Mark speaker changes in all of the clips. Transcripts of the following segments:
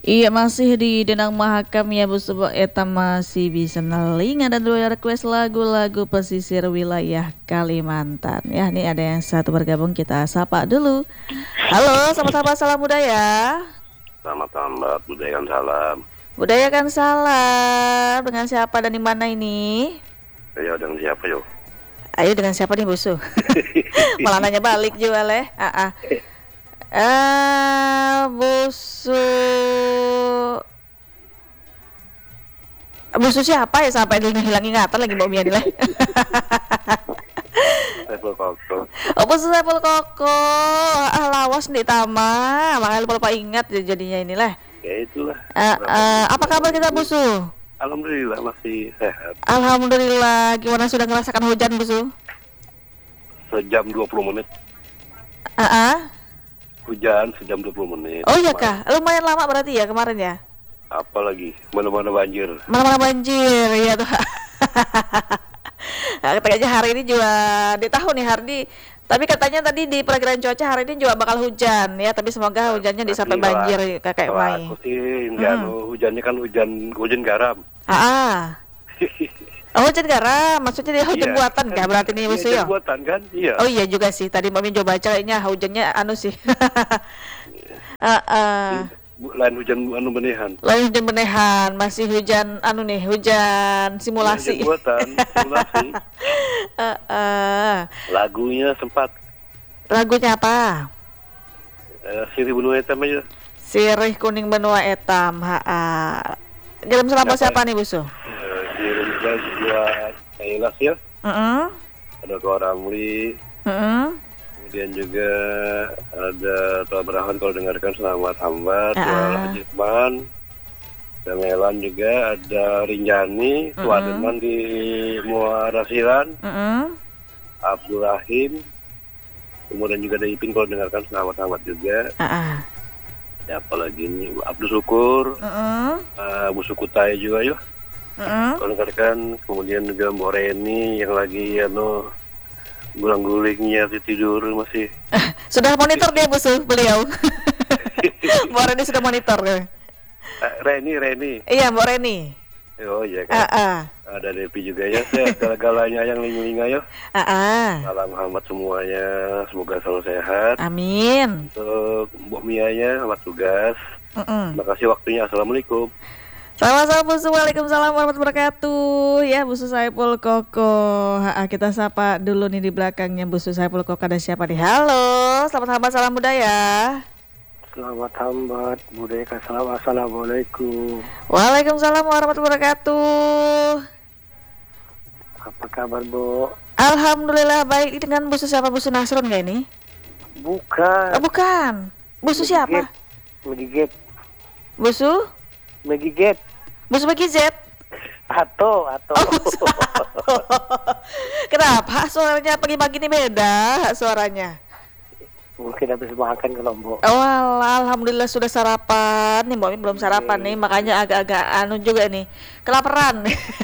Speaker 1: Iya masih di Denang Mahakam ya Bu Subo Eta masih bisa nelinga dan dua request lagu-lagu pesisir wilayah Kalimantan. Ya nih ada yang satu bergabung kita sapa dulu. Halo sama-sama salam budaya.
Speaker 2: Selamat malam Mbak, budayakan salam.
Speaker 1: Budayakan salam. Dengan siapa dan di mana ini?
Speaker 2: Ya dengan siapa yo?
Speaker 1: Ayo dengan siapa nih Busu? Malah nanya balik juga leh. Busu. Busu siapa ya sampai dia hilang ingatan lagi mau Mia nilai.
Speaker 2: Saiful Koko.
Speaker 1: Oh Busu Saiful Koko. Lawas nih Tama. Makanya lupa ingat jadinya inilah.
Speaker 2: Ya itulah.
Speaker 1: Apa kabar kita Busu?
Speaker 2: Alhamdulillah masih sehat.
Speaker 1: Alhamdulillah. Gimana sudah ngerasakan hujan Busu?
Speaker 2: Sejam 20 menit. Hujan sejam 20 menit.
Speaker 1: Oh iya kah? Lumayan lama berarti ya kemarin ya?
Speaker 2: Apalagi mana-mana banjir.
Speaker 1: Mana-mana banjir ya tuh. Katanya hari ini juga di tahun nih hari ini. Tapi katanya tadi di perakiraan cuaca hari ini juga bakal hujan ya. Tapi semoga hujannya di sampai banjir kakek Mai.
Speaker 2: Aku sih hujannya kan hujan garam.
Speaker 1: Oh hujan garam, maksudnya dia hujan buatan kah berarti nih Busu ya?
Speaker 2: Hujan buatan kan? Iya.
Speaker 1: Oh iya juga sih. Tadi Mami coba baca kayaknya hujannya anu sih.
Speaker 2: Lain hujan benehan.
Speaker 1: Lain hujan benehan, masih hujan anu nih, hujan simulasi.
Speaker 2: Hujan buatan, simulasi. Lagunya sempat.
Speaker 1: Lagunya apa?
Speaker 2: Sirih benua hitam aja.
Speaker 1: Sirih kuning benua etam. Kirim salam siapa nih Busu?
Speaker 2: Kirim juga buat Nailas ya. Ada Tua Ramli. Kemudian juga ada Tua Abrahan kalau dengarkan selamat hambat. Tua Hajitman. Melan juga ada Rinjani. Tua Deman di Muara Siran. Abdul Rahim. Kemudian juga ada Ipin kalau dengarkan selamat hambat juga. Ya apalagi ini Abdul Syukur. Bu Sukutai juga yuk. Kalau dengarkan, kemudian juga Mbak Reni yang lagi gulang-gulingnya tidur masih.
Speaker 1: Sudah monitor dia Busu beliau. Mbak Reni sudah monitor.
Speaker 2: Reni.
Speaker 1: Iya Mbak Reni.
Speaker 2: Oh iya kan. Ada Devi juga ya. Segala-galanya yang linga-linga ya. Salam hambat semuanya. Semoga selalu sehat.
Speaker 1: Amin.
Speaker 2: Untuk Mbok Mianya selamat tugas. Terima kasih waktunya. Assalamualaikum.
Speaker 1: Sama-sama Busu, waalaikumsalam warahmatullahi wabarakatuh. Ya Busu Saiful Koko. Kita sapa dulu nih di belakangnya Busu Saiful Koko ada siapa nih? Halo, selamat hambat salam budaya.
Speaker 2: Selamat hambat budaya. Assalamualaikum.
Speaker 1: Waalaikumsalam warahmatullahi wabarakatuh.
Speaker 2: Apa kabar Bu?
Speaker 1: Alhamdulillah baik. Dengan Busu siapa? Busu Nasrun gak ini?
Speaker 2: Bukan.
Speaker 1: Bukan. Busu siapa?
Speaker 2: Megigit.
Speaker 1: Busu?
Speaker 2: Megigit.
Speaker 1: Busu Bagi Z.
Speaker 2: Atau.
Speaker 1: Kenapa suaranya pagi-pagi ini beda suaranya?
Speaker 2: Mungkin habis makan kalau Mbok.
Speaker 1: Oh alhamdulillah sudah sarapan nih Mbak belum sarapan nih makanya agak-agak anu juga nih kelaparan.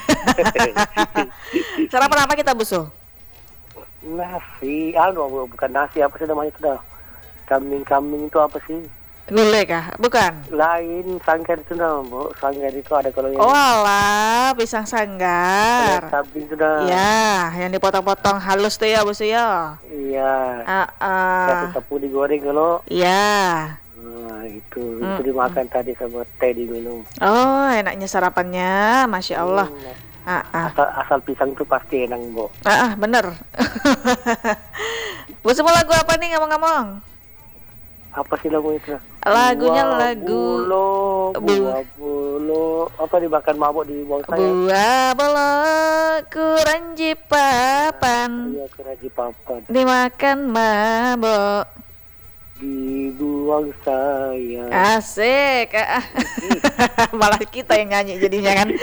Speaker 1: Sarapan apa kita Busu?
Speaker 2: Nasi, bukan nasi apa sih namanya sudah? Kambing itu apa sih?
Speaker 1: Gulai kah? Bukan.
Speaker 2: Lain sanggar itu namanya Bu. Sanggar itu ada kalau yang.
Speaker 1: Oh alah, pisang sanggar.
Speaker 2: Kambing sudah.
Speaker 1: Ya, yang dipotong-potong halus tuh ya Busu ya.
Speaker 2: Iya. Kasih tepung digoreng kalau.
Speaker 1: Iya.
Speaker 2: Nah itu dimakan tadi sama teh diminum.
Speaker 1: Oh enaknya sarapannya, masya Allah.
Speaker 2: Asal pisang itu pasti enak Bu.
Speaker 1: Bener. Busu mau lagu apa nih ngomong-ngomong?
Speaker 2: Apa sih lagu itu?
Speaker 1: Lagunya lagu
Speaker 2: buah bulu apa dimakan mabuk di buang saya?
Speaker 1: Buah bolo kuranji papan.
Speaker 2: Iya kuranji papan.
Speaker 1: Dimakan mabuk.
Speaker 2: Dibuang saya.
Speaker 1: Asik. Malah kita yang nyanyi jadinya kan.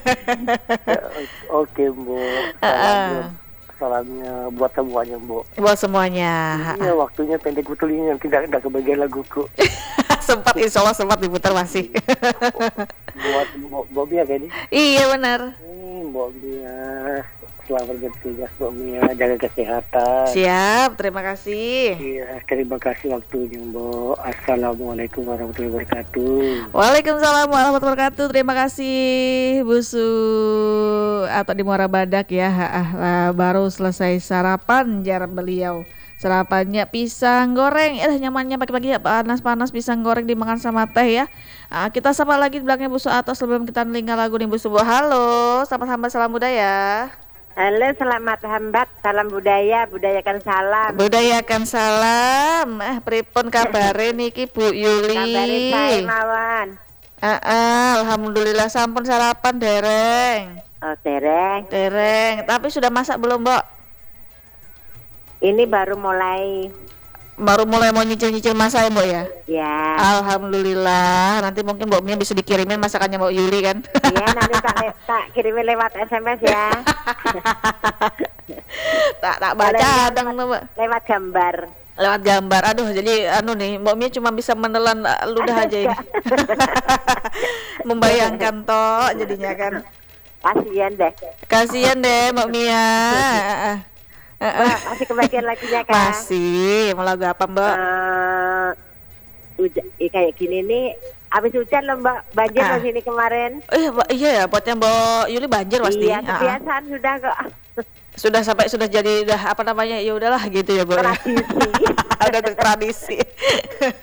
Speaker 2: Oke Bu. Salamnya buat semuanya Bu.
Speaker 1: Buat semuanya.
Speaker 2: Iya waktunya pendek betul ini yang tidak kebagian laguku.
Speaker 1: Sempat insya Allah sempat diputar masih.
Speaker 2: Buat Bobia kayak ini.
Speaker 1: Iya benar.
Speaker 2: Bobia
Speaker 3: selamat bertugas Mbak Mia, jaga kesehatan.
Speaker 1: Siap, terima kasih.
Speaker 3: Iya, terima kasih waktunya Mbak. Assalamualaikum warahmatullahi wabarakatuh.
Speaker 1: Waalaikumsalam warahmatullahi wabarakatuh. Terima kasih Busu atau di Muara Badak ya. Baru selesai sarapan jar beliau. Sarapannya pisang goreng. Nyamannya pagi-pagi ya, panas-panas pisang goreng dimakan sama teh ya. Kita sapa lagi di belakangnya Busu Atos sebelum kita nelingga lagu nih Busu. Halo, selamat hamba salam budaya.
Speaker 4: Halo, selamat hambat, salam budaya, budayakan salam.
Speaker 1: Budayakan salam. Pripun kabare niki Bu Yuli?
Speaker 4: Kabare sae mawon.
Speaker 1: Alhamdulillah sampun sarapan dereng.
Speaker 4: Oh, dereng.
Speaker 1: Dereng, tapi sudah masak belum, Mbok?
Speaker 4: Ini baru mulai
Speaker 1: Mau nyicil-nyicil masak ya, Mbok ya?
Speaker 4: ya.
Speaker 1: Alhamdulillah. Nanti mungkin Mbok Mia bisa dikirimin masakannya Mbok Yuli kan?
Speaker 4: Iya, nanti tak kirimin lewat SMS ya.
Speaker 1: tak baca dong, Mbak.
Speaker 4: Lewat gambar.
Speaker 1: Lewat gambar. Aduh, jadi nih Mbok Mia cuma bisa menelan ludah aja ini. Membayangkan toh jadinya kan. Kasihan deh Mbak Mia.
Speaker 4: Masih kebagian lagunya kan?
Speaker 1: Masih. Mau lagu apa, Mbak?
Speaker 4: Kayak gini nih, habis hujan loh Mbak, banjir loh sini kemarin.
Speaker 1: Iya ya, buatnya Mbak Yuli banjir pasti.
Speaker 4: Iya, kebiasaan sudah kok.
Speaker 1: Sudah jadi apa namanya, ya udahlah gitu ya, Bu.
Speaker 4: Tradisi.
Speaker 1: Udah tradisi.